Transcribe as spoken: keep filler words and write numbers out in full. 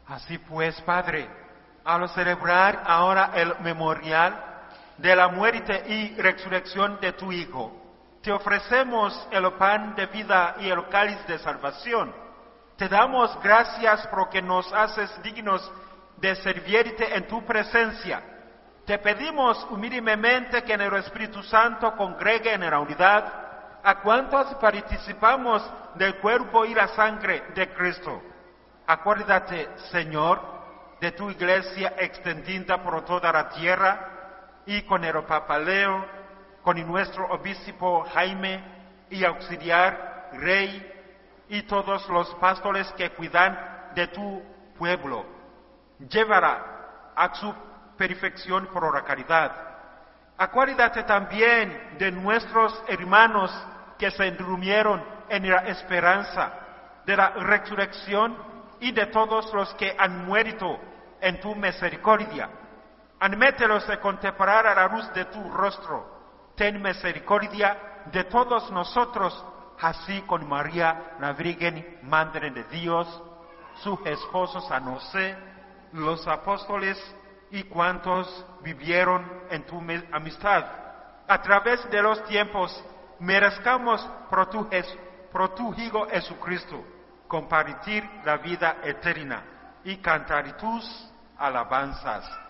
Así pues, Padre, al celebrar ahora el memorial de la muerte y resurrección de tu Hijo, te ofrecemos el pan de vida y el cáliz de salvación. Te damos gracias porque nos haces dignos de servirte en tu presencia. Te pedimos humildemente que en el Espíritu Santo congregue en la unidad a cuantos participamos del cuerpo y la sangre de Cristo. Acuérdate, Señor, de tu iglesia extendida por toda la tierra y con el Papa Leo, con nuestro obispo Jaime y auxiliar Rey y todos los pastores que cuidan de tu pueblo. Llévala a su perfección por la caridad. Acuérdate también de nuestros hermanos que se durmieron en la esperanza de la resurrección y de todos los que han muerto en tu misericordia. Admételos a contemplar a la luz de tu rostro. Ten misericordia de todos nosotros, así con María, la Virgen, Madre de Dios, su esposo San José, los apóstoles y cuantos vivieron en tu amistad. A través de los tiempos, merezcamos por tu, por tu Hijo Jesucristo compartir la vida eterna y cantar tus alabanzas.